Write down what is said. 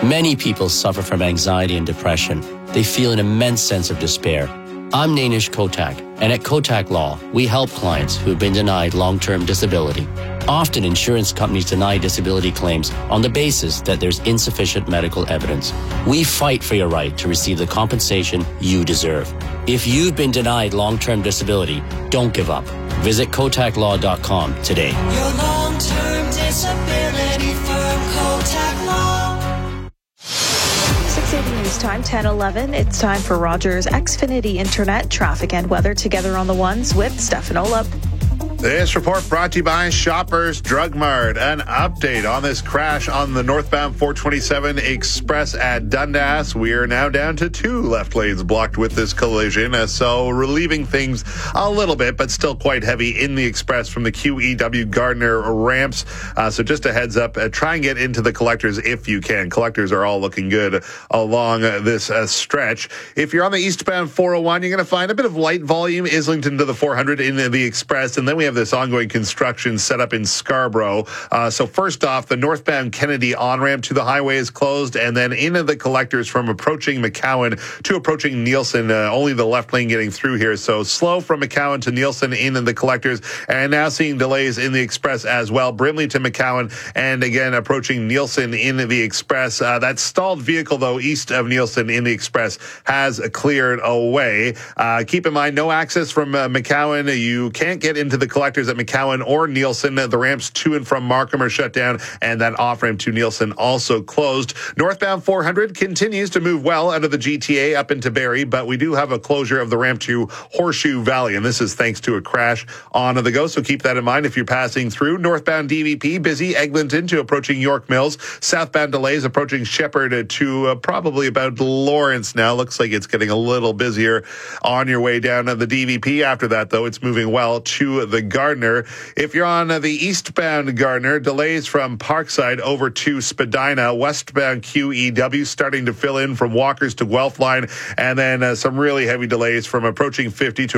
Many people suffer from anxiety and depression. They feel an immense sense of despair. I'm Nainish Kotak, and at Kotak Law, we help clients who have been denied long-term disability. Often, insurance companies deny disability claims on the basis that there's insufficient medical evidence. We fight for your right to receive the compensation you deserve. If you've been denied long-term disability, don't give up. Visit kotaklaw.com today. Your long-term disability firm, Kotak Law. 680 News Time, 10:11. It's time for Rogers Xfinity Internet traffic and weather together on the ones with Stefan Olop. This report brought to you by Shoppers Drug Mart. An update on this crash on the northbound 427 Express at Dundas. We are now down to 2 left lanes blocked with this collision, so relieving things a little bit, but still quite heavy in the Express from the QEW Gardner ramps. So just a heads up, try and get into the collectors if you can. Collectors are all looking good along this stretch. If you're on the eastbound 401, you're going to find a bit of light volume Islington to the 400 in the Express, and then we have this ongoing construction set up in Scarborough. So first off, the northbound Kennedy on-ramp to the highway is closed, and then into the collectors from approaching McCowan to approaching Nielsen, only the left lane getting through here. So slow from McCowan to Nielsen in the collectors, and now seeing delays in the Express as well. Brimley to McCowan, and again approaching Nielsen in the Express. That stalled vehicle, though, east of Nielsen in the Express has cleared away. Keep in mind, no access from McCowan. You can't get into the collectors at McCowan or Nielsen. The ramps to and from Markham are shut down, and that off-ramp to Nielsen also closed. Northbound 400 continues to move well out of the GTA up into Barrie, but we do have a closure of the ramp to Horseshoe Valley, and this is thanks to a crash on the go, so keep that in mind if you're passing through. Northbound DVP, busy Eglinton to approaching York Mills. Southbound delays approaching Shepherd to probably about Lawrence now. Looks like it's getting a little busier on your way down the DVP. After that, though, it's moving well to the Gardner. If you're on the eastbound Gardner, delays from Parkside over to Spadina. Westbound QEW starting to fill in from Walkers to Guelph line, and then some really heavy delays from approaching 50 to